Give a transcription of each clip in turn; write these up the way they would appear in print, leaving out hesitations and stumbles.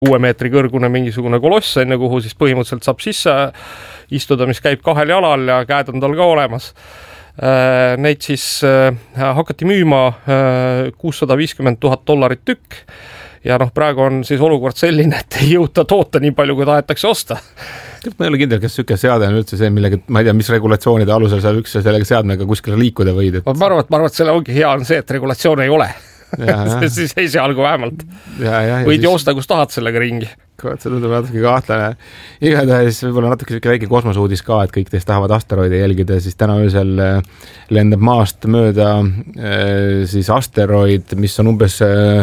6 meetri kõrgune mingisugune koloss, enne kuhu siis põhimõtteliselt saab sisse istuda, mis käib 2 jalal ja käed on tal ka olemas. Neid siis hakati müüma $650,000 tükk ja praegu on siis olukord selline, et ei jõuta toota nii palju, kui tahetakse osta. Ma ei ole kindel, kas süke seade on üldse see, millega, ma ei tea, mis regulatsioonide alusel sa üks sellega seadmega kuskil liikuda võid. Ma arvan, et selle ongi hea on see, et regulatsioon ei ole. siis esialgu vähemalt. Võid joosta, kus tahad sellega ringi. See tundub natuke kahtlane. Igatahes võib-olla natuke väike kosmoseuudis ka, et kõik teist tahavad asteroide jälgida, siis täna öösel lendab maast mööda siis asteroid, mis on umbes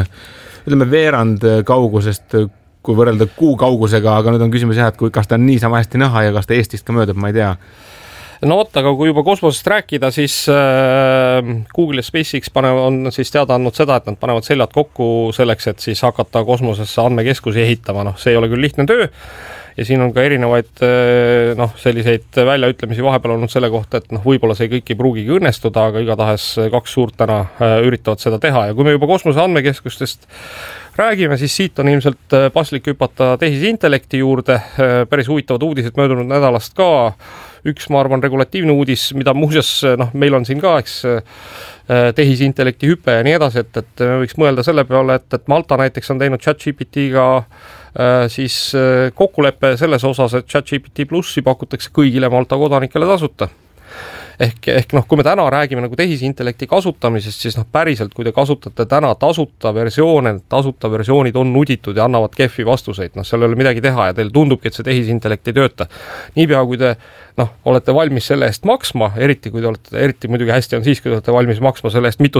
veerand kaugusest, kui võrrelda kuu kaugusega, aga nüüd on küsimus jah, et kas ta on niisama hästi näha ja kas ta Eestist ka möödab, ma ei tea. No aga kui juba kosmosest rääkida, siis Google ja SpaceX on siis teada andnud seda, et nad panevad seljad kokku selleks, et siis hakata kosmosesse andmekeskusi ehitama. See ei ole küll lihtne töö ja siin on ka erinevaid selliseid väljaütlemisi vahepeal olnud selle kohta, et võib-olla see kõik ei pruugigi õnnestuda, aga igatahes 2 suurt täna üritavad seda teha ja kui me juba kosmose andmekeskustest räägime, siis siit on ilmselt paslik hüpata tehisintellekti juurde. Päris huvitavad uudised möödunud nädalast ka. Üks, ma arvan, regulatiivne uudis, mida muuseas meil on siin ka, tehisintellekti hüpe ja nii edasi, et me võiks mõelda selle peale, et Malta näiteks on teinud ChatGPT-ga siis kokkuleppe selles osas, et ChatGPT plussi pakutakse kõigile Malta kodanikele tasuta. Ehk kui me täna räägime tehisintellekti kasutamisest, siis päriselt, kui te kasutate täna tasuta versioonid on nuditud ja annavad kehvi vastuseid. Seal ei ole midagi teha ja teil tundubki, et see tehisintellekt ei tööta. Niipea, kui te olete valmis selle eest maksma, eriti muidugi hästi on siis, kui te olete valmis maksma selle eest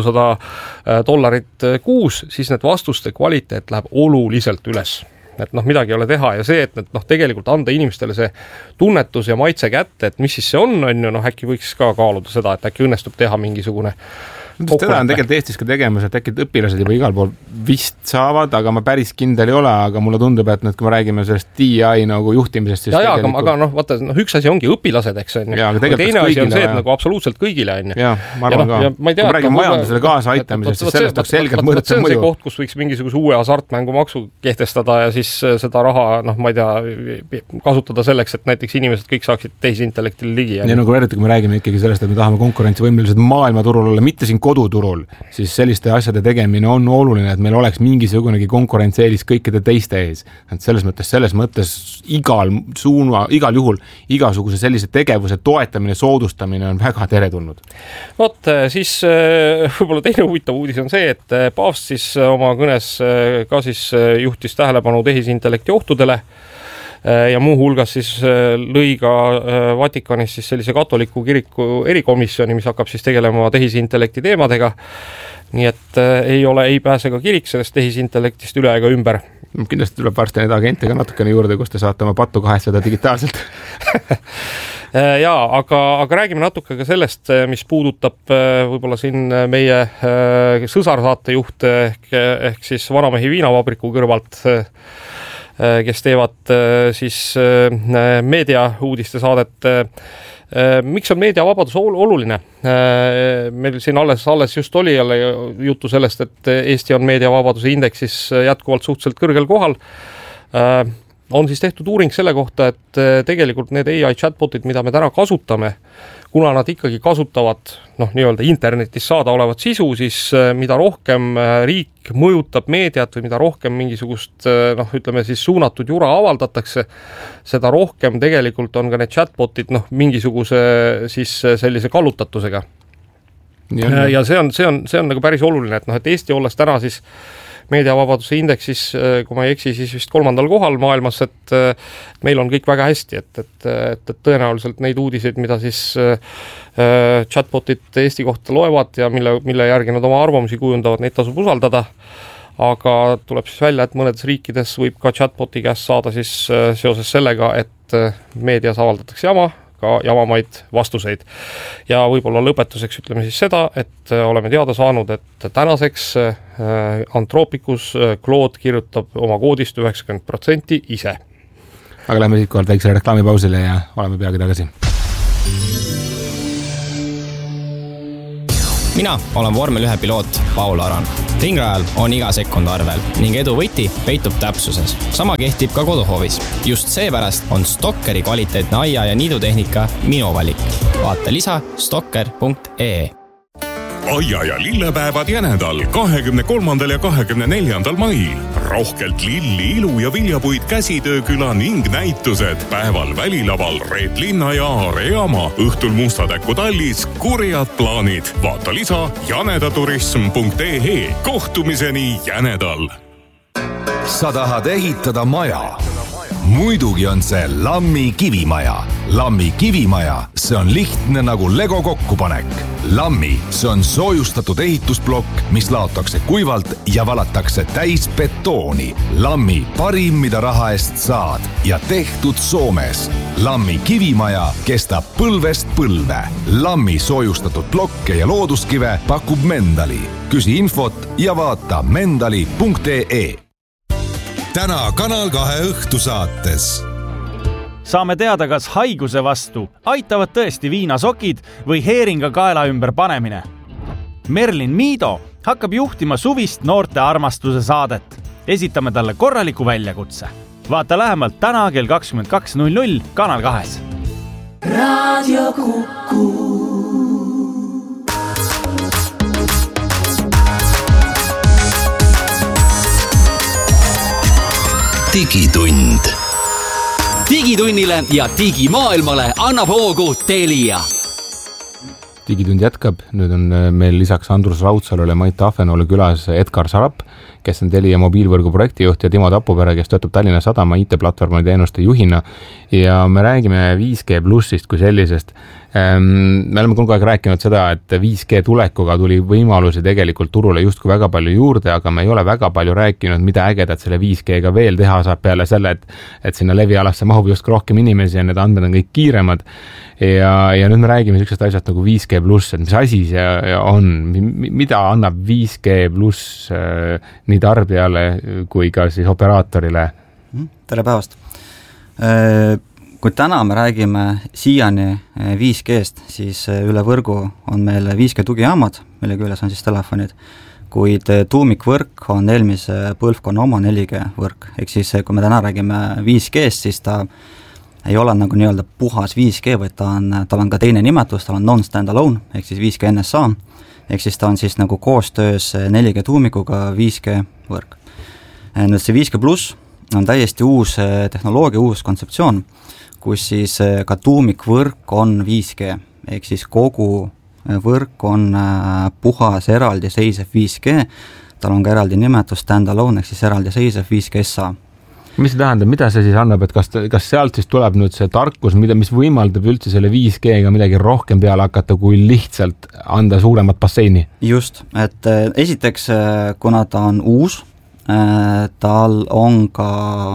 $200 kuus, siis need vastuste kvaliteet läheb oluliselt üles. Et midagi ei ole teha ja see, et tegelikult anda inimestele see tunnetus ja maitse kätte, et mis siis see on, äkki võiks ka kaaluda seda, et äkki õnnestub teha mingisugune Seda on tegelikult Eestis ka tegemas, et äkki õpilased juba igal pool vist saavad, aga ma päris kindel ei ole, aga mulle tundub, et kui me räägime sellest DI juhtimisest, siis aga vaata, üks asi ongi õpilased, eks on. Teine asi on see, et absoluutselt kõigile on. Ja, ma arvan ka. Kui me räägime majandusele kaasa aitamisest, siis sellest oleks selgelt mõõdetud mõju. See on see koht, kus võiks mingisuguse uue hasartmängumaksu kehtestada ja siis seda raha, ma ei tea, kasutada selleks, et näiteks inimesed kõik saaksid tehisintellektile ligi. Ja eriti, kui me räägime ikkagi sellest, et me tahame konkurentsivõimelised maailmaturul olla, mitte siin koduturul, siis selliste asjade tegemine on oluline, et meil oleks mingisugunegi konkurentsieelis kõikide teiste ees. Et selles mõttes igal juhul igasuguse sellise tegevuse toetamine, soodustamine on väga teretulnud. Siis võib-olla teine huvitav uudis on see, et paavst siis oma kõnes ka siis juhtis tähelepanu tehisintellekti ohtudele ja muu hulgas siis lõi ka Vatikanis siis sellise katoliku kiriku erikomisjoni, mis hakkab siis tegelema tehisintellekti teemadega. Nii et ei pääse ka kirik sellest tehisintellektist üle ega ümber. Kindlasti tuleb varsti neid agente ka natukene juurde, kus te saate oma pattu kahestada digitaalselt. aga räägime natuke ka sellest, mis puudutab võib-olla siin meie sõsarsaatejuht ehk siis Vanamehi viinavabriku kõrvalt, kes teevad siis meediauudiste saadet. Miks on meediavabadus oluline? Meil siin alles just oli jälle juttu sellest, et Eesti on meediavabaduse indeksis jätkuvalt suhteliselt kõrgel kohal. On siis tehtud uuring selle kohta, et tegelikult need AI chatbotid, mida me täna kasutame, kuna nad ikkagi kasutavad nii-öelda internetis saada olevat sisu, siis mida rohkem riik mõjutab meediat või mida rohkem mingisugust ütleme siis suunatud jura avaldatakse, seda rohkem tegelikult on ka need chatbotid mingisuguse siis sellise kallutatusega. Ja see on nagu päris oluline, et Eesti olles täna siis meediavabaduse indeksis, kui ma ei eksi, siis vist 3. kohal maailmas, et meil on kõik väga hästi, et tõenäoliselt neid uudiseid, mida siis chatbotid Eesti kohta loevad ja mille järgi nad oma arvamusi kujundavad, neid tasub usaldada. Aga tuleb siis välja, et mõnedes riikides võib ka chatboti käest saada siis seoses sellega, et meedias avaldatakse ka jamamaid vastuseid. Ja võib-olla lõpetuseks ütleme siis seda, et oleme teada saanud, et tänaseks Anthropicus Claude kirjutab oma koodist 90% ise. Aga lähme siit kohalt väiksele reklaamipausile ja oleme peagi tagasi. Mina olen vormel 1 piloot Paul Aran. Ringrajal on iga sekund arvel ning edu võti peitub täpsuses. Sama kehtib ka koduhoovis. Just seepärast on Stokkeri kvaliteetne aia- ja niidutehnika minu valik. Vaata lisa stokker.ee. Aia- ja lillepäevad Jänedal 23. ja 24. mail. Rohkelt lilli, ilu ja viljapuid käsitööküla ning näitused. Päeval välilaval Reet Linna ja Aare Jaama. Õhtul Mustatäkku tallis kurjad plaanid. Vaata lisa janedaturism.ee. Kohtumiseni Jänedal. Sa tahad ehitada maja? Muidugi on see Lammi kivimaja. Lammi kivimaja, see on lihtne nagu Lego kokkupanek. Lammi, see on soojustatud ehitusblokk, mis laotakse kuivalt ja valatakse täis betooni. Lammi parim, mida raha eest saad ja tehtud Soomes. Lammi kivimaja kestab põlvest põlve. Lammi soojustatud blokke ja looduskive pakub Mendali. Küsi infot ja vaata mendali.ee. Täna Kanal 2 õhtusaates. Saame teada, kas haiguse vastu aitavad tõesti viinasokid või heeringa kaela ümber panemine. Merlin Miido hakkab juhtima suvist noorte armastuse saadet. Esitame talle korraliku väljakutse. Vaata lähemalt täna kell 22.00 Kanal 2. Radio Kuku. Digitund. Digitunnile ja digimaailmale annab hoogu Telia. Digitund jätkab. Nüüd on meil lisaks Andrus Raudsalule Mait Ahvenoole külas Edgar Sarap, kes on Telia mobiilvõrgu projektijuht ja Timo Tapupere, kes töötab Tallinna Sadama IT-platvormi teenuste juhina. Ja me räägime 5G plussist kui sellisest. Me oleme kogu aeg rääkinud seda, et 5G tulekuga tuli võimalusi tegelikult turule justkui väga palju juurde, aga me ei ole väga palju rääkinud, mida ägedat selle 5G-ga veel teha saab peale selle, et sinna levialasse mahub justkui rohkem inimesi ja need andmed on kõik kiiremad. Ja nüüd me räägime sellisest asjast nagu 5G pluss, et mis asi see on, mida annab 5G pluss nii tarbijale kui ka siis operaatorile? Tere päevast! Kui täna me räägime siiani 5G-st, siis üle võrgu on meil 5G tugijaamad, mille küljes on siis telefonid, kuid tuumikvõrk on eelmise põlvkonna oma 4G võrk. Ehk siis kui me täna räägime 5G-st, siis ta ei ole nagu nii-öelda puhas 5G, vaid tal on ka teine nimetus, tal on non-standalone, ehk siis 5G NSA, ehk siis ta on siis nagu koostöös 4G tuumikuga 5G võrk. Nüüd see 5G pluss on täiesti uus tehnoloogia, uus kontseptsioon, kus siis ka tuumikvõrk on 5G, ehk siis kogu võrk on puhas eraldiseisev 5G, tal on ka eraldi nimetus standalone, ehk siis eraldiseisev 5G SA. Mis see tähendab, mida see siis annab, et kas sealt siis tuleb nüüd see tarkus, mis võimaldab üldse selle 5G-ga midagi rohkem peale hakata, kui lihtsalt anda suuremat basseini? Just, et esiteks, kuna ta on uus, tal on ka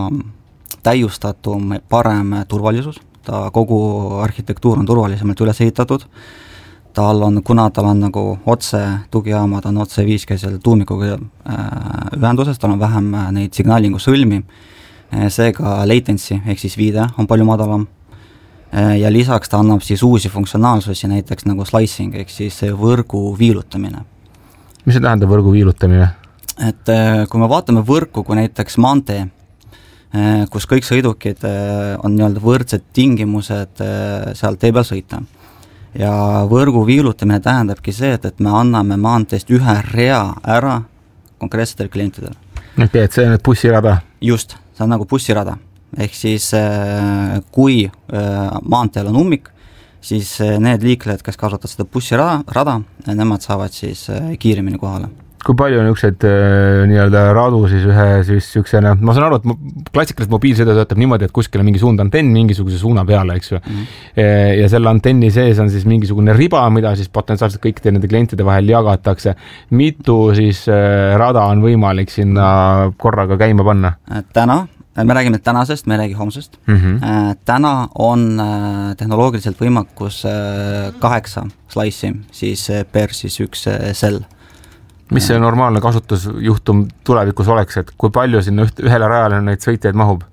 täiustatum parem turvalisus, kogu arhitektuur on turvalisemalt üles ehitatud, kuna tal on nagu otse tugijaamad on otse 5G selle tuumikuga ühenduses, tal on vähem neid signaalingu sõlmi, seega latency ehk siis viide on palju madalam ja lisaks ta annab siis uusi funktsionaalsusi, näiteks nagu slicing ehk siis võrgu viilutamine. Mis see tähendab võrgu viilutamine? Et kui me vaatame võrku kui näiteks maantee, kus kõik sõidukid on nii-öelda võrdsed tingimused seal tee peal sõita. Ja võrgu viilutamine tähendabki see, et me anname maanteest ühe rea ära konkreetsetele klientidele. Okei, et see on bussirada? Just, see on nagu bussirada. Ehk siis kui maanteel on ummik, siis need liiklejad, kes kasutavad seda bussirada, nemad saavad siis kiiremini kohale. Kui palju on ükseid nii-öelda radu siis ühe siis üksena, ma saan aru, et klassikaliselt mobiilsõidu töötab niimoodi, et kuskil on mingi suund antenn mingisuguse suuna peale, eks ju. Ja selle antenni sees on siis mingisugune riba, mida siis potentsiaalselt kõikide nende klientide vahel jagatakse. Mitu siis rada on võimalik sinna korraga käima panna? Täna, me räägime tänasest, me räägi homsest. Täna on tehnoloogiliselt võimakus 8 slice'i siis per siis üks sell. Mis see normaalne kasutusjuhtum tulevikus oleks, et kui palju sinna ühele rajale neid sõitjaid mahub?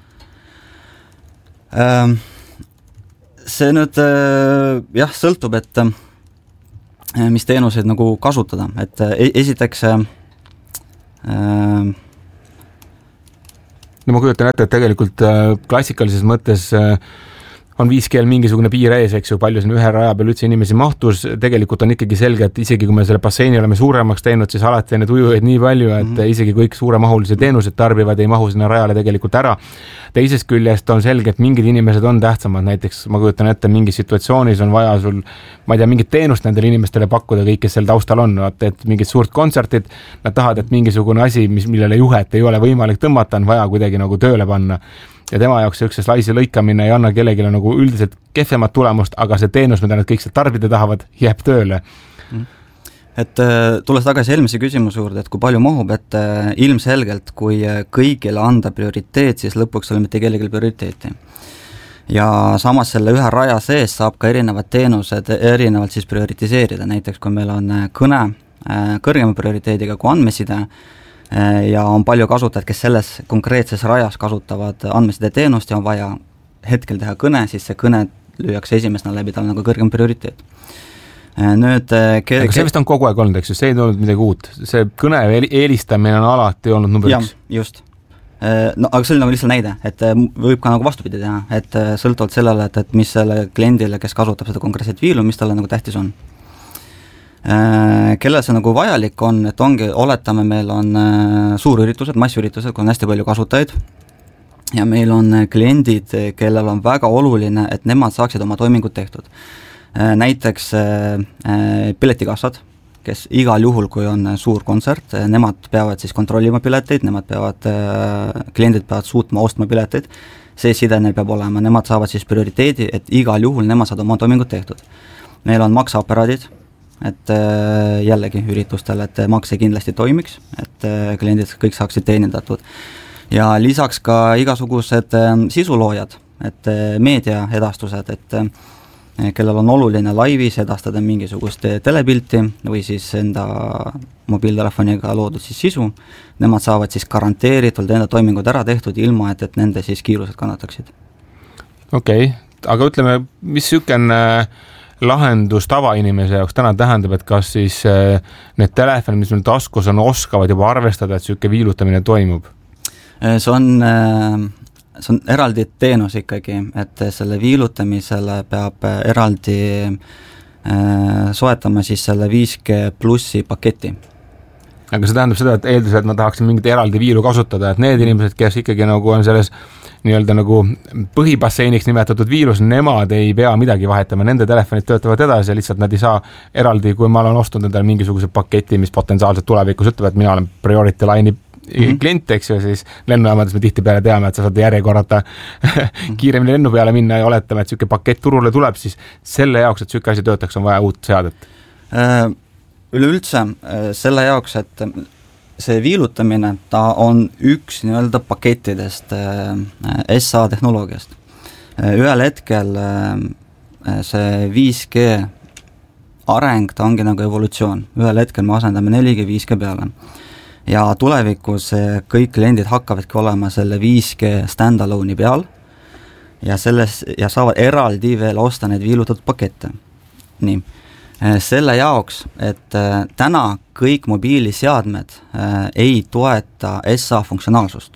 See nüüd sõltub, et mis teenuseid nagu kasutada. Et esiteks No ma kujutan ette, et tegelikult klassikalises mõttes on 5G mingisugune piir ees, eks ju, palju siin ühe raja peal üldse inimesi mahtus, tegelikult on ikkagi selge, et isegi kui me selle basseini oleme suuremaks teinud, siis alati on neid ujujaid nii palju, et isegi kõik suuremahulisi teenused tarbivad, ei mahu sinna rajale tegelikult ära. Teisest küljest on selge, et mingid inimesed on tähtsamad, näiteks ma kujutan ette, mingis situatsioonis on vaja sul, ma ei tea, mingit teenust nendele inimestele pakkuda, kõik, kes seal taustal on, et mingid suurt kontsertid, nad tahavad, et mingisugune asi, millele juhet ei ole võimalik tõmmata, on vaja kuidagi nagu tööle panna. Ja tema jaoks see slaisi lõikamine ei anna kellegile nagu üldiselt kehvemat tulemust, aga see teenus, mida nad kõik seal tarbida tahavad, jääb tööle. Et tulles tagasi eelmise küsimuse juurde, et kui palju mahub, et ilmselgelt, kui kõigile anda prioriteet, siis lõpuks ole mitte kellelgi prioriteeti. Ja samas selle ühe raja sees saab ka erinevad teenused erinevalt siis prioritiseerida, näiteks kui meil on kõne kõrgema prioriteediga kui andmeside, ja on palju kasutajaid, kes selles konkreetses rajas kasutavad andmeside teenust ja on vaja hetkel teha kõne, siis see kõne lüüakse esimesena läbi tal nagu kõrgem prioriteet. Nüüd, aga see vist on kogu aeg olnud, eks ju, see ei olnud midagi uut. See kõne eelistamine on alati olnud number 1. Just. No, aga see oli nagu lihtsalt näide, et võib ka nagu vastupidi teha, et sõltuvalt sellele, et mis selle kliendile, kes kasutab seda konkreetset viilu, mis talle nagu tähtis on. Kellel see nagu vajalik on, et ongi, oletame, meil on suurüritused, massüritused, kui on hästi palju kasutajaid ja meil on kliendid, kellel on väga oluline, et nemad saaksid oma toimingud tehtud. Näiteks piletikassad, kes igal juhul, kui on suur kontsert, nemad peavad siis kontrollima pileteid, nemad peavad, kliendid peavad suutma ostma pileteid, see side neil peab olema, nemad saavad siis prioriteedi, et igal juhul nemad saavad oma toimingud tehtud. Meil on makseaparaadid, et jällegi üritustel, et makse kindlasti toimiks, et kliendid kõik saaksid teenindatud. Ja lisaks ka igasugused sisuloojad, et meediaedastused, et kellel on oluline laivis edastada mingisugust telepilti või siis enda mobiiltelefoniga loodud siis sisu, nemad saavad siis garanteeritult enda toimingud ära tehtud ilma, et nende siis kiirused kannataksid. Okei, aga ütleme, mis sükene lahendus tavainimese jaoks täna tähendab, et kas siis need telefoni, mis meil taskus on, oskavad juba arvestada, et süke viilutamine toimub? See on eraldi teenus ikkagi, et selle viilutamisele peab eraldi soetama siis selle 5G plussi paketi. Aga see tähendab seda, et eeldus, et ma tahaksin mingit eraldi viilu kasutada, et need inimesed, kes ikkagi nagu on selles nii-öelda nagu põhibasseiniks nimetatud viirus, nemad ei pea midagi vahetama, nende telefonid töötavad edasi ja lihtsalt nad ei saa eraldi, kui ma olen ostnud endale mingisuguse paketi, mis potentsiaalselt tulevikus ütleb, et mina olen Priority Line'i klient, eks ju, siis lennujaamades me tihti peale teame, et sa saad järjekorrata kiiremini lennu peale minna ja oletame, et süke pakett turule tuleb, siis selle jaoks, et süke asi töötaks, on vaja uut seadet. Üleüldse selle jaoks, et see viilutamine, ta on üks nii-öelda pakettidest SA tehnoloogiast. Ühel hetkel see 5G areng, ta ongi nagu evolutsioon. Ühel hetkel me asendame 4G 5G peale. Ja tulevikus kõik kliendid hakkavadki olema selle 5G standalone'i peal ja saavad eraldi veel osta neid viilutatud pakette. Nii. Selle jaoks, et täna kõik mobiiliseadmed ei toeta SA funktsionaalsust.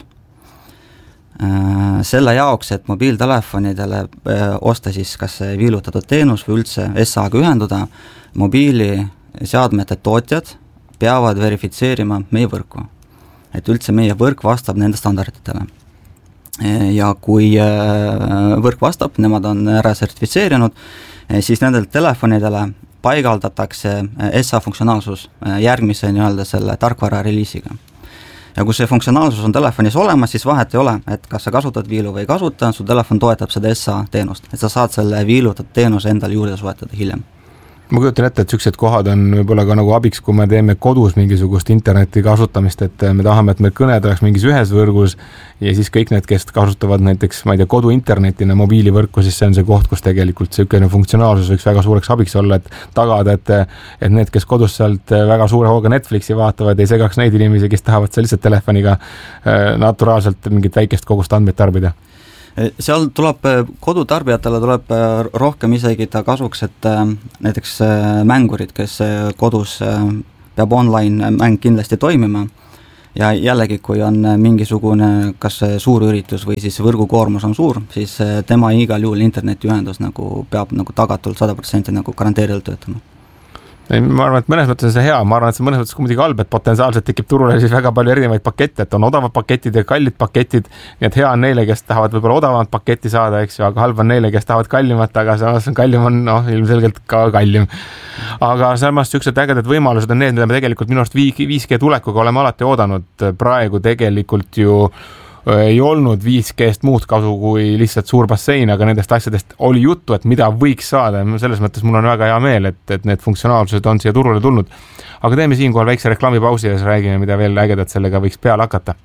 Selle jaoks, et mobiiltelefonidele osta siis kas viilutatud teenus või üldse SA-ga ühenduda, mobiiliseadmete tootjad peavad verifitseerima meie võrku. Et üldse meie võrk vastab nende standarditele. Ja kui võrk vastab, nemad on ära sertifitseerinud, siis nendel telefonidele paigaldatakse SA funktsionaalsus järgmise nii-öelda selle tarkvara reliisiga. Ja kui see funktsionaalsus on telefonis olemas, siis vahet ei ole, et kas sa kasutad viilu või ei kasuta, su telefon toetab seda SA teenust, et sa saad selle viilutatud teenuse endale juurde soetada hiljem. Ma kujutan ette, et sellised kohad on võib-olla ka nagu abiks, kui me teeme kodus mingisugust interneti kasutamist, et me tahame, et meil kõned oleks mingis ühes võrgus ja siis kõik need, kes kasutavad näiteks, ma ei tea, kodu internetina mobiilivõrku, siis see on see koht, kus tegelikult selline funktsionaalsus võiks väga suureks abiks olla, et tagada, et need, kes kodus sealt väga suure hooga Netflixi vaatavad, ei segaks neid inimesi, kes tahavad seal lihtsalt telefoniga naturaalselt mingit väikest kogust andmeid tarbida. Seal tuleb, kodutarbijatele tuleb rohkem isegi ta kasuks, et näiteks mängurid, kes kodus peab online mäng kindlasti toimima ja jällegi, kui on mingisugune kas suur üritus või siis võrgukoormus on suur, siis tema igal juhul internetiühendus nagu peab nagu tagatult 100% nagu garanteeritult töötama. Ma arvan, et mõnes mõttes on see hea, ma arvan, et see mõnes mõttes muidugi halb, et potentsiaalselt tekib turule siis väga palju erinevaid pakette, et on odavad paketid ja kallid paketid, nii et hea on neile, kes tahavad võib-olla odavamat paketti saada, eks ju, aga halb on neile, kes tahavad kallimat, aga samas kallim on ilmselgelt ka kallim. Aga samas siuksed ägedad võimalused on need, mida me tegelikult minu arust 5G tulekuga oleme alati oodanud. Praegu tegelikult ju ei olnud 5G-st muud kasu kui lihtsalt suur bassein, aga nendest asjadest oli juttu, et mida võiks saada. Selles mõttes mul on väga hea meel, et need funktsionaalsused on siia turule tulnud. Aga teeme siinkohal väikse reklaamipausi ja siis räägime, mida veel ägedat sellega võiks peale hakata.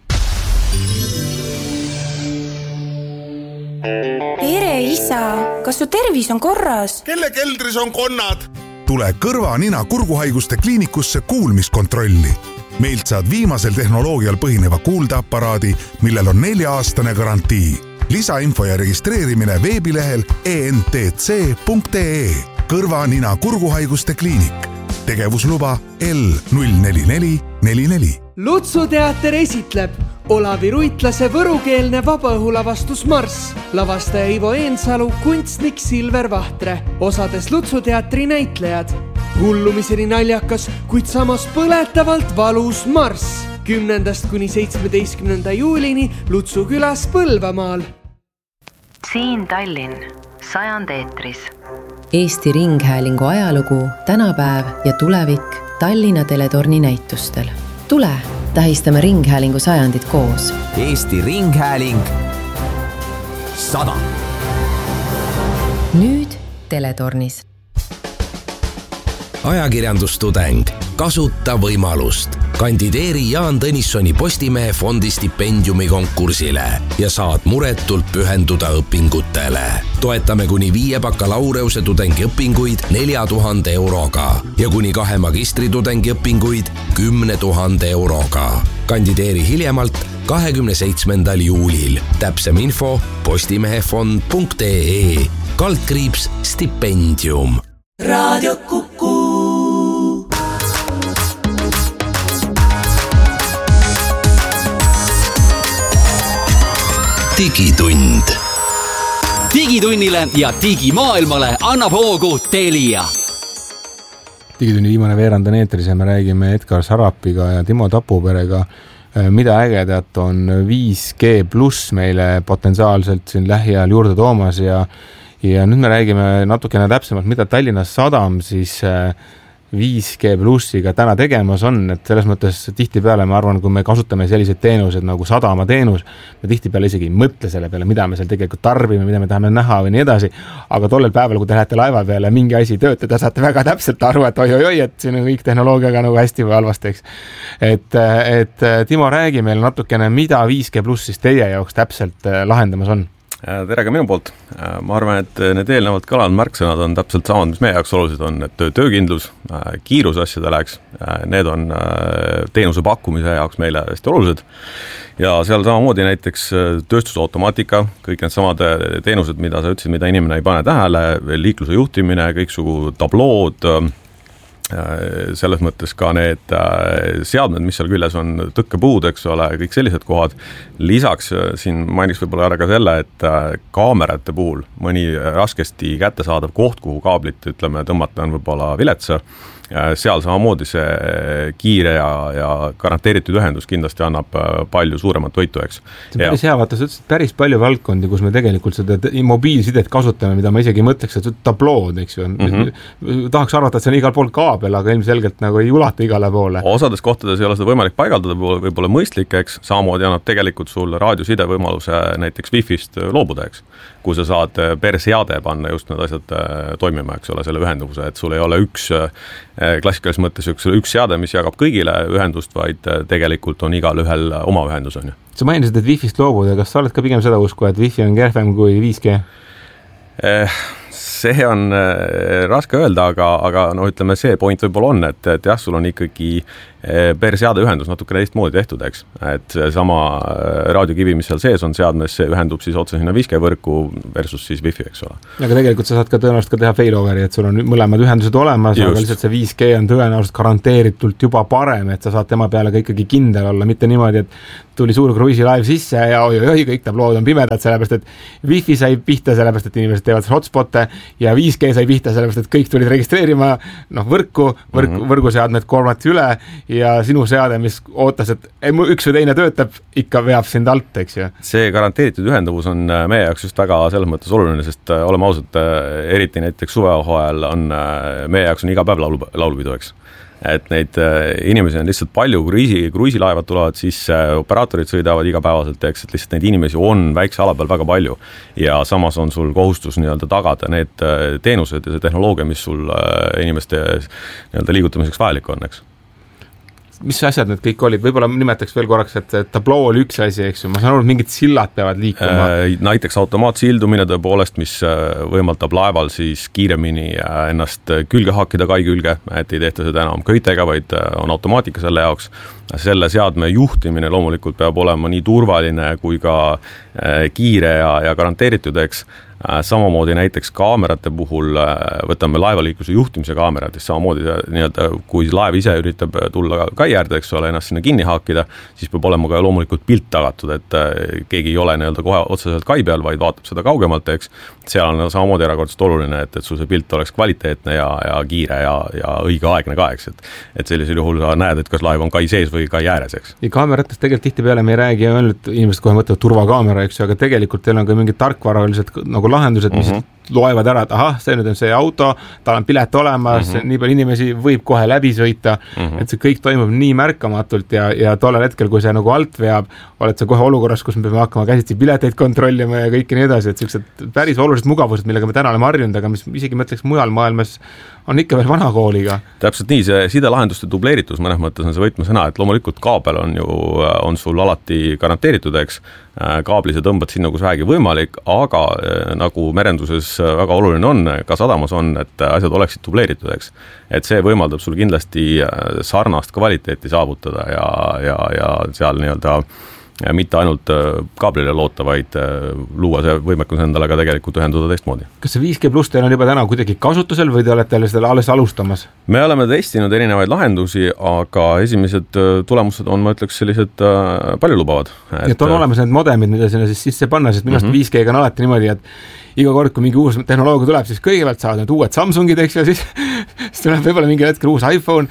Tere, isa! Kas su tervis on korras? Kelle keldris on konnad? Tule kõrva, nina, kurguhaiguste kliinikusse kuulmiskontrolli. Meilt saad viimasel tehnoloogial põhineva kuuldeaparaadi, millel on 4-aastane garantii. Lisainfo ja registreerimine veebilehel entc.ee. Kõrva, nina, kurguhaiguste kliinik. Tegevusluba L04444. Lutsuteater esitleb Olavi Ruitlase võrukeelne vabaõhulavastus Marss, lavastaja Ivo Eensalu, kunstnik Silver Vahtre, osades Lutsuteatri näitlejad. Hullumiseni naljakas, kuid samas põletavalt valus Marss. 10. kuni 17. juulini Lutsu külas Põlvamaal. Siin Tallinn, 100 eetris. Eesti Ringhäälingu ajalugu, tänapäev ja tulevik Tallinna Teletorni näitustel. Tule, tähistame Ringhäälingu 100 koos. Eesti Ringhääling 100. Nüüd Teletornis. Ajakirjandustudeng, kasuta võimalust. Kandideeri Jaan Tõnissoni Postimehe fondi stipendiumi konkursile ja saad muretult pühenduda õpingutele. Toetame kuni 5 bakalaureuse tudengiõpinguid 4000 euroga ja kuni 2 magistritudengiõpinguid 10 000 euroga. Kandideeri hiljemalt 27. juulil. Täpsem info postimehefond.ee /stipendium. Radio Kuku. Digitund. Digitunnile ja digimaailmale annab hoogu Telia. Digitunni viimane veerand on eetris ja me räägime Edgar Sarapiga ja Timo Tapuperega, mida ägedat on 5G pluss meile potentsiaalselt siin lähiajal juurde toomas ja nüüd me räägime natukene täpsemalt, mida Tallinna Sadam siis 5G plussiga täna tegemas on, et selles mõttes tihtipeale ma arvan, kui me kasutame selliseid teenused nagu sadama teenus, me tihtipeale isegi ei mõtle selle peale, mida me seal tegelikult tarbime, mida me tahame näha või nii edasi, aga tollel päeval, kui te lähete laeva peale mingi asi töötada, saate väga täpselt aru, et oi, et siin on kõik tehnoloogiaga nagu hästi või halvasti, eks. Et Timo, räägi meil natukene, mida 5G pluss siis teie jaoks täpselt lahendamas on? Tere ka minu poolt. Ma arvan, et need eelnevalt kõlanud märksõnad on täpselt samad, mis meie jaoks olulised on, et töökindlus, kiirus asjade läheks, need on teenuse pakkumise jaoks meile hästi olulised ja seal samamoodi näiteks tööstusautomaatika, kõik need samad teenused, mida sa ütlesid, mida inimene ei pane tähele, liikluse juhtimine, kõiksugu tablood, selles mõttes ka need seadmed, mis seal küljes on, tõkkepuud, eks ole, kõik sellised kohad. Lisaks siin mainiks võib-olla ära ka selle, et kaamerate puhul mõni raskesti kättesaadav koht, kuhu kaablit, ütleme, tõmmata on võib-olla viletsa, seal samamoodi see kiire ja garanteeritud ühendus kindlasti annab palju suuremat võitu, eks. See on päris hea, vaata, sa ütlesid päris palju valdkondi, kus me tegelikult seda mobiilsidet kasutame, mida ma isegi mõtleks, et tablood, eks ju. Tahaks arvata, et see on igal pool kaabel, aga ilmselgelt nagu ei ulata igale poole. Osades kohtades ei ole seda võimalik paigaldada, võib-olla mõistlik, eks. Samamoodi annab tegelikult sulle raadioside võimaluse näiteks Wi-Fist loobuda, eks. Kui sa saad per seade panna just need asjad toimima, eks ole, selle ühenduse, et sul ei ole üks klassikalises mõttes üks seade, mis jagab kõigile ühendust, vaid tegelikult on igal ühel oma ühendus on ju. Sa mainisid, et Wi-Fist loobuda, kas sa oled ka pigem seda usku, et Wi-Fi on kehvem kui 5G? see on raske öelda, aga no ütleme, see point võib-olla on, et jah, sul on ikkagi per seadeühendus natukene teistmoodi tehtud, eks. Et sama raadiokivi, mis seal sees on seadmes, see ühendub siis otse sinna 5G võrku versus siis Wi-Fi, eks ole. Aga tegelikult sa saad ka tõenäoliselt ka teha failoveri, et sul on mõlemad ühendused olemas, aga lihtsalt see 5G on tõenäoliselt garanteeritult juba parem, et sa saad tema peale ka ikkagi kindel olla, mitte niimoodi, et tuli suur kruiisilaev sisse ja oi, kõik tablood on pimedad, sellepärast et Wi-Fi sai pihta, sellepärast et inimesed teevad hotspot'e ja 5G sai pihta, sellepärast et kõik tulid registreerima võrguseadmed koormati üle ja sinu seade, mis ootas, et üks või teine töötab, ikka veab sind alt, eks ju. See garanteeritud ühendavus on meie jaoks just väga selles mõttes oluline, sest oleme ausad, eriti näiteks suvehooajal on meie jaoks on iga päev laulupidu, eks. Et neid inimesi on lihtsalt palju, kruiisilaevad tulevad, siis operaatorid sõidavad igapäevaselt, eks, et lihtsalt neid inimesi on väikse ala peal väga palju ja samas on sul kohustus nii-öelda tagada need teenused ja see tehnoloogia, mis sul inimeste nii-öelda liigutamiseks vajalik on, eks. Mis asjad need kõik olid? Võib-olla nimetaks veel korraks, et tabloo oli üks asi, eks ju. Ma saan aru, et mingid sillad peavad liikuma. Näiteks automaatsildumine tõepoolest, mis võimaldab laeval siis kiiremini ennast külge hakkida kai külge, et ei tehta seda enam köitega, vaid on automaatika selle jaoks. Selle seadme juhtimine loomulikult peab olema nii turvaline kui ka kiire ja garanteeritud, eks. Samamoodi näiteks kaamerate puhul võtame laevaliikluse juhtimise kaamerad, siis samamoodi nii-öelda, kui laev ise üritab tulla kai äärde, eks ole, ennast sinna kinni haakida, siis peab olema ka loomulikult pilt tagatud, et keegi ei ole nii-öelda kohe otseselt kai peal, vaid vaatab seda kaugemalt, eks. Seal on samamoodi erakordselt oluline, et sul see pilt oleks kvaliteetne ja kiire ja õigeaegne ka, eks. Et sellisel juhul sa näed, et kas laev on kai sees või kai ääres, eks. Ja kaameratest tegelikult tihtipeale me ei räägi ainult, inimesed kohe mõtlevad turvakaamera, eks ju, aga tegelikult teil on ka mingid tarkvaralised nagu lahendused, mis loevad ära, et ahah, see nüüd on see auto, tal on pilet olemas, nii palju inimesi võib kohe läbi sõita, et see kõik toimub nii märkamatult ja tollel hetkel, kui see nagu alt veab, oled sa kohe olukorras, kus me peame hakkama käsitsi pileteid kontrollima ja kõike nii edasi, et sellised päris olulised mugavused, millega me täna oleme harjunud, aga mis isegi mõtleks mujal maailmas on ikka veel vana kooliga. Täpselt nii, see sidelahenduste dubleeritus mõnes mõttes on see võtmesõna, et loomulikult kaabel on sul alati garanteeritud, eks, kaabli sa tõmbad sinna, kus vähegi võimalik, aga nagu merenduses väga oluline on, ka sadamas on, et asjad oleksid dubleeritud, eks. Et see võimaldab sul kindlasti sarnast kvaliteeti saavutada ja seal nii-öelda mitte ainult kaablile loota, vaid luua see võimekus endale ka tegelikult ühenduda teistmoodi. Kas see 5G plus teil on juba täna kuidagi kasutusel või te olete seda alles alustamas? Me oleme testinud erinevaid lahendusi, aga esimesed tulemused on, ma ütleks, sellised palju lubavad. Et on olemas need modemid, mida sinna siis sisse panna, sest minu arust 5G on alati niimoodi, et iga kord, kui mingi uus tehnoloogia tuleb, siis kõigepealt saavad need uued Samsungid, eks ju, siis tuleb võib-olla mingi hetkel uus iPhone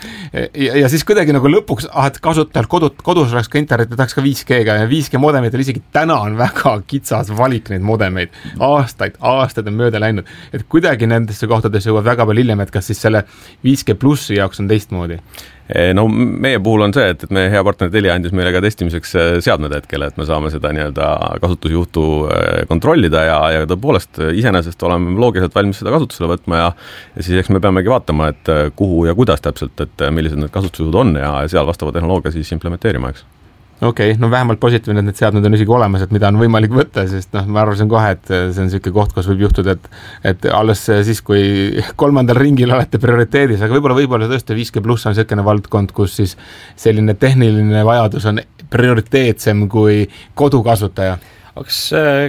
ja siis kuidagi nagu lõpuks, et kasutajal kodus oleks ka internet, tahaks ka 5G-ga ja 5G modemeid isegi täna on väga kitsas valik neid modemeid. Aastaid on mööda läinud, et kuidagi nendesse kohtadesse jõuab väga palju hiljem, et kas siis selle 5G plussi jaoks on teistmoodi? No meie puhul on see, et meie hea partner Telia andis meile ka testimiseks seadmed hetkele, et me saame seda nii-öelda kasutusjuhtu kontrollida ja tõepoolest iseenesest oleme loogiliselt valmis seda kasutusele võtma ja siis eks me peamegi vaatama, et kuhu ja kuidas täpselt, et millised need kasutusjuhud on ja seal vastava tehnoloogia siis implementeerima, eks. Okei, no vähemalt positiivne, et need seadmed on isegi olemas, et mida on võimalik võtta, sest ma arvasin kohe, et see on selline koht, kus võib juhtuda, et alles siis, kui 3. ringil olete prioriteedis, aga võib-olla tõesti 5G plus on selline valdkond, kus siis selline tehniline vajadus on prioriteetsem kui kodukasutaja. Kas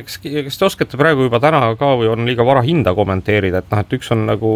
te oskate praegu juba täna ka või on liiga vara hinda kommenteerida, et üks on nagu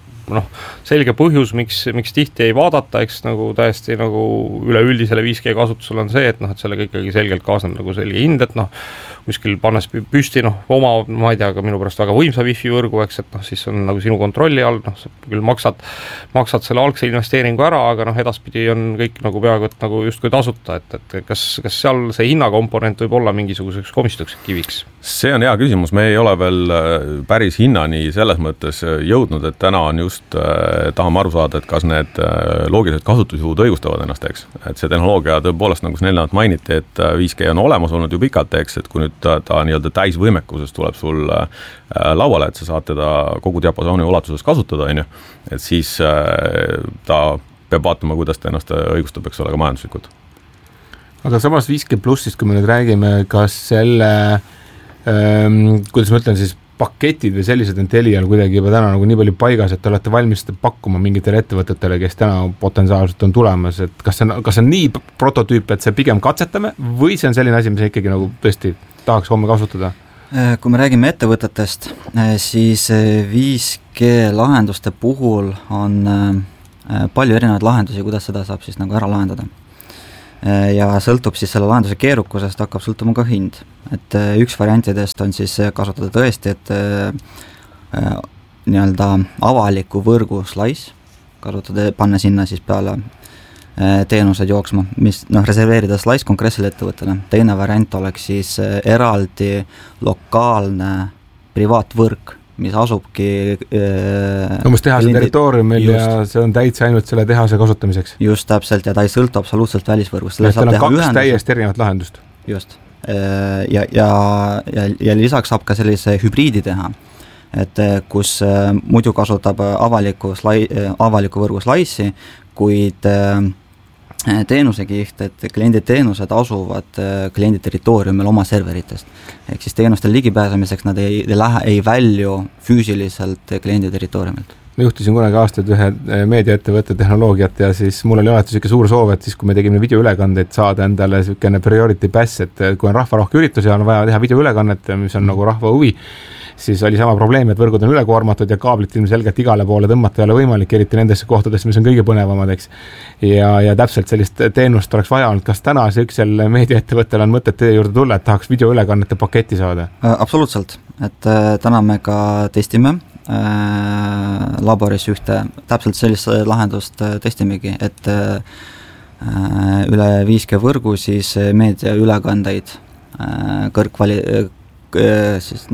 selge põhjus, miks tihti ei vaadata, eks nagu täiesti nagu üleüldisele 5G kasutusel on see, et sellega ikkagi selgelt kaasneb nagu selge hind, et kuskil pannes püsti oma, ma ei tea, aga minu pärast väga võimsa Wi-Fi võrgu, eks, et siis on nagu sinu kontrolli all, sa küll maksad selle algse investeeringu ära, aga edaspidi on kõik nagu peaaegu, et nagu justkui tasuta, et kas seal see hinnakomponent võib olla mingisuguseks komistuks kiviks? See on hea küsimus, me ei ole veel päris hinnani selles mõttes jõudnud, et täna on just tahame aru saada, et kas need loogilised kasutusjuhud õigustavad ennast, eks. Et see tehnoloogia tõepoolest, nagu eelnevalt mainiti, et 5G on olemas olnud ju pikalt, eks, et kui nüüd ta nii-öelda täisvõimekuses tuleb sul lauale, et sa saad teda kogu diapasooni ulatuses kasutada, et siis ta peab vaatama, kuidas ta ennast õigustab, eks ole, ka majanduslikult. Aga samas 5G plussist, kui me nüüd räägime, kas selle kuidas ma ütlen siis, paketid või sellised on Telial kuidagi juba täna nagu nii palju paigas, et te olete valmis pakkuma mingitele ettevõtetele, kes täna potentsiaalselt on tulemas, et kas see on nii prototüüp, et see pigem katsetame või see on selline asi, mis ikkagi nagu tõesti tahaks homme kasutada? Kui me räägime ettevõtetest, siis 5G lahenduste puhul on palju erinevaid lahendusi, kuidas seda saab siis nagu ära lahendada. Ja sõltub siis selle lahenduse keerukusest, hakkab sõltuma ka hind. Et üks variantidest on siis kasutada tõesti, et nii-öelda avaliku võrgu slice, kasutada, panna sinna siis peale teenused jooksma, mis reserveerida slice konkreetsele ettevõttele. Teine variant oleks siis eraldi lokaalne privaatvõrk, mis asubki umbes tehase territooriumil ja see on täitsa ainult selle tehase kasutamiseks. Just täpselt, ja ta ei sõltu absoluutselt välisvõrgust. Teil on kaks täiesti erinevat lahendust. Just. Ja lisaks saab ka sellise hübriidi teha, et kus muidu kasutab avaliku võrgu slice'i, kuid teenusekiht, et kliendid teenused asuvad kliendi territooriumil oma serveritest. Ehk siis teenustel ligipääsemiseks nad ei välju füüsiliselt kliendi territooriumilt. Ma juhtisin kunagi aastaid ühe meediaettevõtte tehnoloogiat ja siis mul oli alati selline suur soov, et siis kui me tegime videoülekandeid saada endale selline priority pass, et kui on rahvarohke üritus ja on vaja teha videoülekannet, mis on nagu rahva huvi, siis oli sama probleem, et võrgud on ülekoormatud ja kaablit ilmselgelt igale poole tõmmata ei ole võimalik, eriti nendesse kohtadesse, mis on kõige põnevamad, eks. Ja täpselt sellist teenust oleks vaja olnud. Kas täna sel meediaettevõttel on mõtet teie juurde tulla, et tahaks videoülekannete paketi saada? Absoluutselt, et täna me ka testime laboris ühte, täpselt sellist lahendust testimegi, et üle 5G võrgu siis meediaülekandeid siis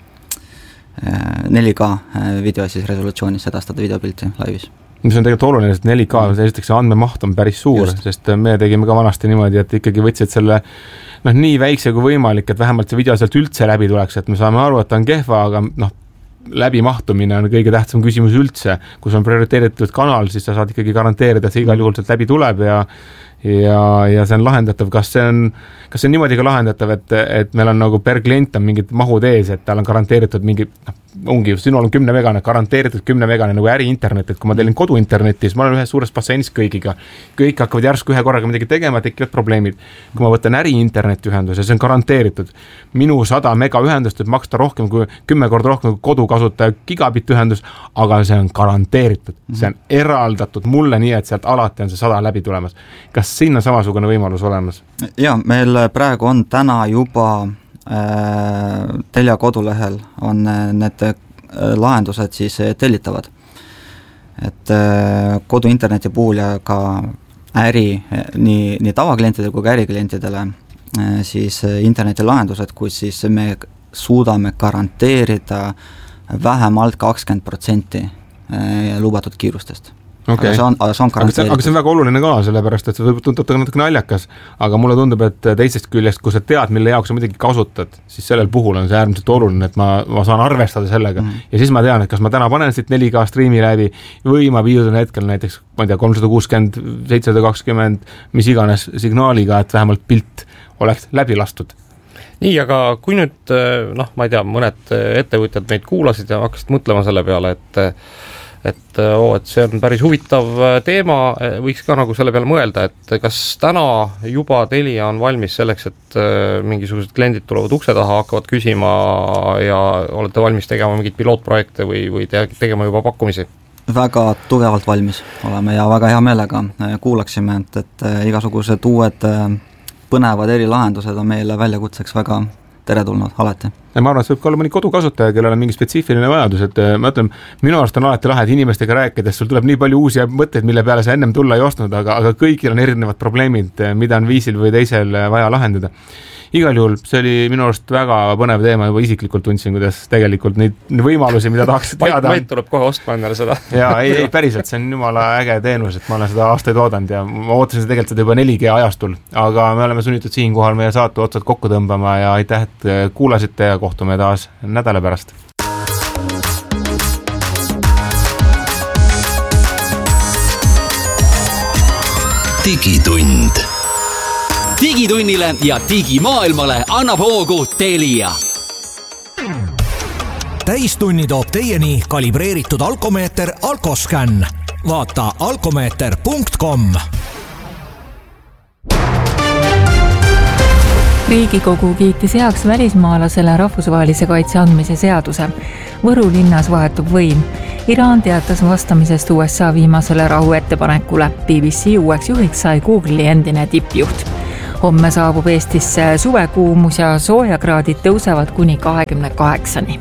4K video siis resolutsioonis edastada videopilti laivis. Mis on tegelikult oluline, et 4K, esiteks andmemaht on päris suur, sest me tegime ka vanasti niimoodi, et ikkagi võtsid selle nii väikse kui võimalik, et vähemalt see video sealt üldse läbi tuleks, et me saame aru, et ta on kehva, aga läbimahtumine on kõige tähtsam küsimus üldse. Kus on prioriteeritud kanal, siis sa saad ikkagi garanteerida, et see igal juhul sealt läbi tuleb ja see on lahendatav. Kas see on niimoodi ka lahendatav, et meil on nagu per klient on mingid mahud ees, et tal on garanteeritud mingi, ongi, sinul on 10 megane, garanteeritud 10 megane nagu äriinternet, et kui ma teelin koduinternetis, ma olen ühes suures basseinis kõigiga. Kõik hakkavad järsku ühe korraga midagi tegema, tekivad probleemid. Kui ma võtan äriinternetiühenduse, see on garanteeritud. Minu 100 mega ühendust võib maksta rohkem kui 10 korda rohkem kui kodukasutaja gigabitt ühendus, aga see on garanteeritud. See on eraldatud mulle nii, et sealt alati on see 100 läbi tulemas. Kas siin on samasugune võimalus olemas? Ja, meil praegu on täna juba Telia kodulehel on need lahendused siis tellitavad. Et koduinterneti puhul ja ka nii tavaklientidele kui ka äriklientidele siis interneti lahendused, kus siis me suudame garanteerida vähemalt 20% lubatud kiirustest. Okay. Aga see on väga oluline ka, sellepärast, et see võib tundub natuke naljakas, aga mulle tundub, et teisest küljest, kui sa tead, mille jaoks sa midagi kasutad, siis sellel puhul on see äärmiselt oluline, et ma saan arvestada sellega. Ja siis ma tean, et kas ma täna panen siit 4K striimi läbi või ma viidun hetkel näiteks, ma ei tea, 360, 720, mis iganes signaaliga, et vähemalt pilt oleks läbi lastud. Nii, aga kui nüüd, ma ei tea, mõned ettevõtjad meid kuulasid ja hakkasid mõtlema selle peale, et see on päris huvitav teema, võiks ka nagu selle peale mõelda, et kas täna juba Telia on valmis selleks, et mingisugused kliendid tulevad ukse taha, hakkavad küsima ja olete valmis tegema mingid pilootprojekte või tegema juba pakkumisi? Väga tugevalt valmis oleme ja väga hea meelega kuulaksime, et igasugused uued põnevad erilahendused on meile väljakutseks väga teretulnud alati. Ja ma arvan, et see võib ka olla mõni kodukasutaja, kellel on mingi spetsiifiline vajadus, et ma ütlen, minu arust on alati lahe, et inimestega rääkides sul tuleb nii palju uusi mõtteid, mille peale sa ennem tulla ei ostnud, aga kõigil on erinevad probleemid, mida on viisil või teisel vaja lahendada. Igal juhul see oli minu arust väga põnev teema, juba isiklikult tundsin, kuidas tegelikult neid võimalusi, mida tahaks teada. Mait tuleb kohe ostma endale seda. Ja ei, päriselt, see on jumala äge teenus, et ma olen seda aastaid oodanud ja ma ootasin seda tegelikult juba 4G ajastul, aga me oleme sunnitud siinkohal meie saate otsad kokku tõmbama ja aitäh, et kuulasite ja kohtume taas nädala pärast. Digitund. Digitunnile ja digimaailmale annab hoogu Telia. Täistunni toob teieni kalibreeritud alkomeeter Alkoscan. Vaata alkomeeter.com. Riigikogu kiitis heaks välismaalasele rahvusvahelise kaitse andmise seaduse. Võru linnas vahetub võim. Iraan teatas vastamisest USA viimasele rahuettepanekule. BBC uueks juhiks sai Google'i endine tippjuht. Homme saabub Eestisse suvekuumus ja soojakraadid tõusevad kuni 28-ni.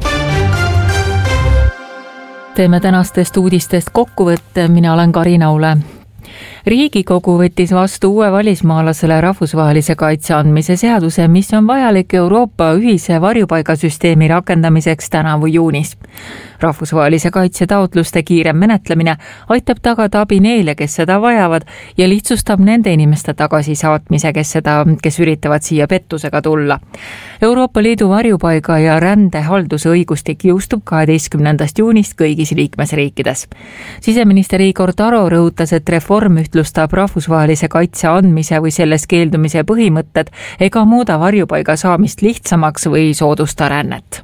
Teeme tänastest uudistest kokkuvõtte, mina olen Karina Ule. Riigikogu võttis vastu uue välismaalasele rahvusvahelise kaitse andmise seaduse, mis on vajalik Euroopa ühise varjupaigasüsteemi rakendamiseks tänavu juunis. Rahvusvahelise kaitse taotluste kiirem menetlemine aitab tagada abi neile, kes seda vajavad ja lihtsustab nende inimeste tagasisaatmise, kes üritavad siia pettusega tulla. Euroopa Liidu varjupaiga ja rändehalduse õigustik jõustub 12. juunist kõigis liikmesriikides. Siseminister Igor Taro rõhutas, et reform ühtlustab rahvusvahelise kaitse andmise või selles keeldumise põhimõtted ega muuda varjupaiga saamist lihtsamaks või soodusta rännet.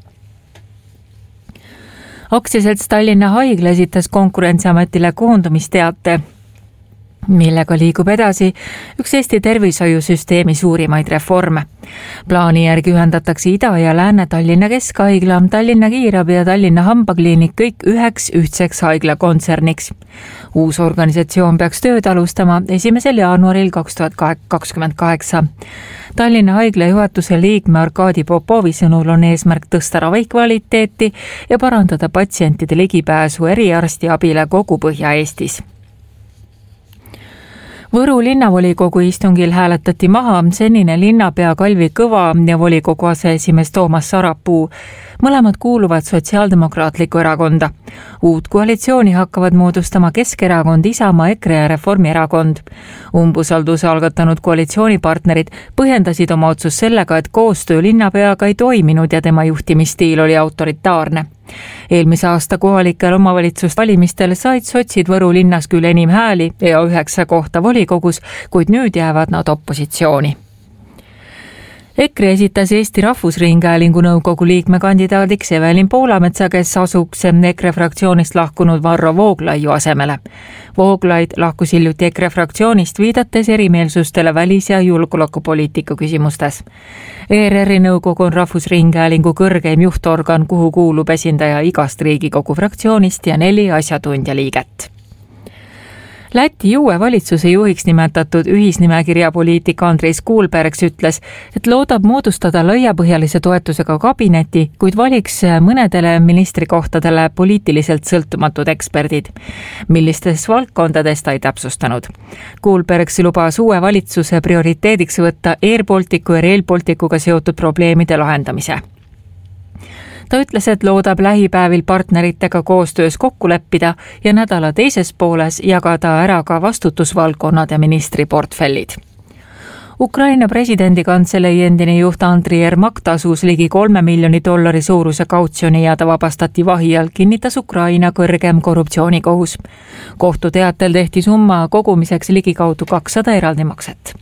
Aktsiaselts Tallinna Haigla esitas Konkurentsiametile koondumisteate, millega liigub edasi üks Eesti tervishoiusüsteemi suurimaid reforme. Plaani järgi ühendatakse Ida- ja Lääne-Tallinna Keskhaigla, Tallinna Kiirabi ja Tallinna Hambakliinik kõik üheks ühtseks haiglakontserniks. Uus organisatsioon peaks tööd alustama 1. jaanuaril 2028. Tallinna Haigla juhatuse liikme Arkadi Popovi sõnul on eesmärk tõsta ravikvaliteeti ja parandada patsientide ligipääsu eriarstiabile kogu Põhja-Eestis. Võru linnavolikogu istungil hääletati maha senine linnapea Kalvi Kõva ja volikogu aseesimees Toomas Sarapuu. Mõlemad kuuluvad Sotsiaaldemokraatlikku erakonda. Uut koalitsiooni hakkavad moodustama Keskerakond, Isamaa, EKRE ja Reformierakond. Umbusalduse algatanud koalitsioonipartnerid põhjendasid oma otsus sellega, et koostöö linnapeaga ei toiminud ja tema juhtimisstiil oli autoritaarne. Eelmise aasta kohalikel omavalitsusvalimistel said sotsid Võru linnas küll enim hääli ja 9 kohta volikogus, kuid nüüd jäävad nad opositsiooni. EKRE esitas Eesti Rahvusringhäälingu nõukogu liikme kandidaadiks Evelin Poolametsa, kes asuks EKRE fraktsioonist lahkunud Varro Vooglaiu asemele. Vooglaid lahkus hiljuti EKRE fraktsioonist, viidates erimeelsustele välis- ja julgeolekupoliitika küsimustes. ERR-i nõukogu on Rahvusringhäälingu kõrgeim juhtorgan, kuhu kuulub esindaja igast Riigikogu fraktsioonist ja 4 asjatundja liiget. Läti uue valitsuse juhiks nimetatud ühisnimekirja poliitik Andris Kuulbergs ütles, et loodab moodustada laiapõhjalise toetusega kabineti, kuid valiks mõnedele ministrikohtadele poliitiliselt sõltumatud eksperdid. Millistes valdkondades ta ei täpsustanud. Kuulbergs lubas uue valitsuse prioriteediks võtta Air Balticu ja Rail Balticuga seotud probleemide lahendamise. Ta ütles, et loodab lähipäevil partneritega koostöös kokku leppida ja nädala teises pooles jagada ära ka vastutusvaldkonnad ja ministriportfellid. Ukraina presidendikantselei endine juht Andriy Yermak tasus ligi $3 miljoni suuruse kautsjoni ja ta vabastati vahi all, kinnitas Ukraina kõrgem korruptsioonikohus. Kohtuteatel tehti summa kogumiseks ligikaudu 200 eraldimakset.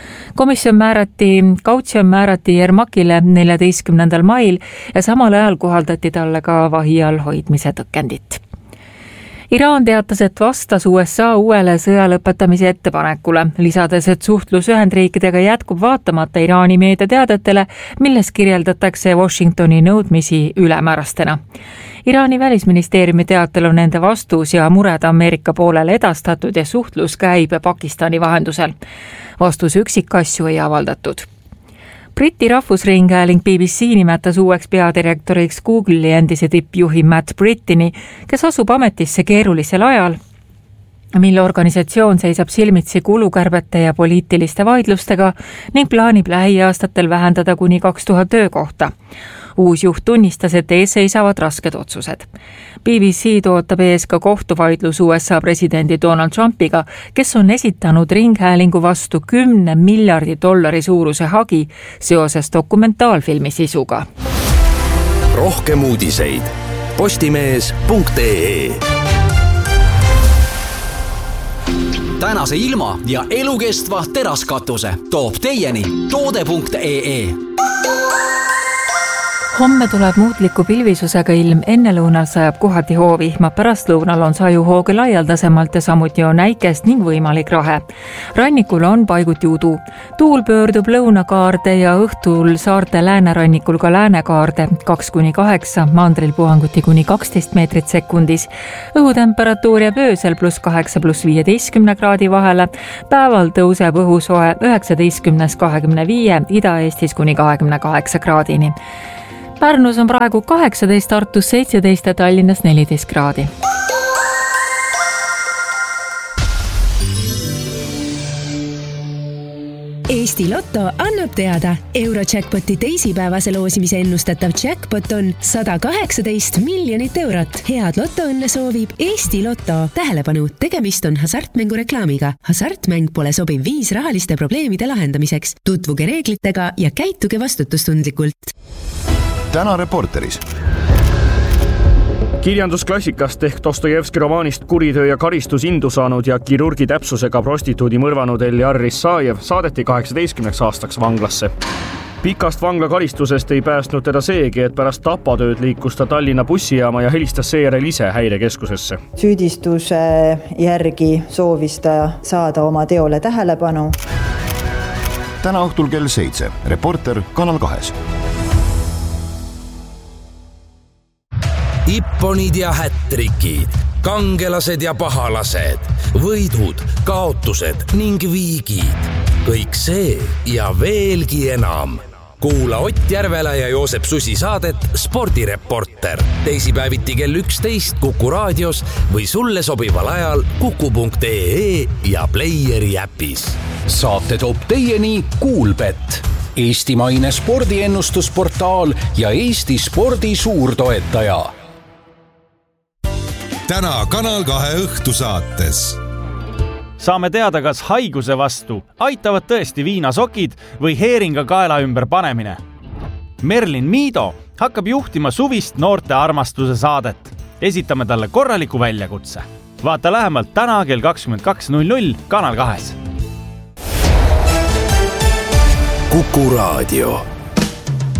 Kautsjon määrati Yermakile 14. mail ja samal ajal kohaldati talle ka vahi all hoidmise tõkendit. Iraan teatas, et vastas USA uuele sõja lõpetamise ettepanekule, lisades, et suhtlus Ühendriikidega jätkub vaatamata Iraani meediateadetele, milles kirjeldatakse Washingtoni nõudmisi ülemäärastena. Iraani välisministeeriumi teatel on nende vastus ja mured Ameerika poolele edastatud ja suhtlus käib Pakistani vahendusel. Vastus üksikasju ei avaldatud. Briti rahvusringhääling BBC nimetas uueks peadirektoriks Google'i endise tippjuhi Matt Brittini, kes asub ametisse keerulisel ajal, mille organisatsioon seisab silmitsi kulukärbete ja poliitiliste vaidlustega ning plaanib lähiaastatel vähendada kuni 2000 töökohta. Uus juht tunnistas, et ees seisavad rasked otsused. BBC ootab ees ka kohtuvaidlus USA presidendi Donald Trumpiga, kes on esitanud ringhäälingu vastu $10 miljardi suuruse hagi seoses dokumentaalfilmi sisuga. Rohkem uudiseid postimees.ee. Tänase ilma ja elukestva teraskatuse toob teieni toode.ee. Homme tuleb muutliku pilvisusega ilm, ennelõunal sajab kohati hoovihma, pärastlõunal on sajuhooge laialdasemalt ja samuti on äikest ning võimalik rahe. Rannikul on paiguti udu. Tuul pöördub lõunakaarde ja õhtul saarte läänerannikul ka läänekaarde 2-8, maandril puhanguti kuni 12 meetrit sekundis. Õhutemperatuur jääb öösel +8–+15 kraadi vahele. Päeval tõuseb õhusoe 19–25, Ida-Eestis kuni 28 kraadini. Pärnus on praegu 18, Tartus 17 ja Tallinnas 14 kraadi. Eesti Lotto annab teada. Eurojackpoti teisipäevase loosimise ennustatav jackpot on 118 miljonit eurot. Head Lottoõnne soovib Eesti Lotto. Tähelepanu, tegemist on hasartmängureklaamiga. Hasartmäng pole sobiv viis rahaliste probleemide lahendamiseks. Tutvuge reeglitega ja käituge vastutustundlikult. Täna Reporteris. Kirjandusklassikast ehk Dostojevski romaanist Kuritöö ja karistus indu saanud ja kirurgi täpsusega prostituudi mõrvanud Eljar Risajev saadeti 18 aastaks vanglasse. Pikast vanglakaristusest ei päästnud teda seegi, et pärast tapatööd liikus ta Tallinna bussijaama ja helistas seejärel ise häirekeskusesse. Süüdistuse järgi soovis ta saada oma teole tähelepanu. Täna õhtul kell 7. Reporter Kanal 2. Ipponid ja hättrikid, kangelased ja pahalased, võidud, kaotused ning viigid. Kõik see ja veelgi enam. Kuula Ott Järvela ja Joosep Susi saadet Spordireporter. Teisipäeviti kell 11 Kuku raadios või sulle sobival ajal kuku.ee ja Playeri äpis. Saate toob teieni Kuulbett, eestimaine spordiennustusportaal ja Eesti spordi suurtoetaja. Täna Kanal 2 õhtusaates. Saame teada, kas haiguse vastu aitavad tõesti viinasokid või heeringa kaela ümber panemine. Merlin Miido hakkab juhtima suvist noorte armastuse saadet. Esitame talle korraliku väljakutse. Vaata lähemalt täna kell 22.00 Kanal 2. Kuku raadio.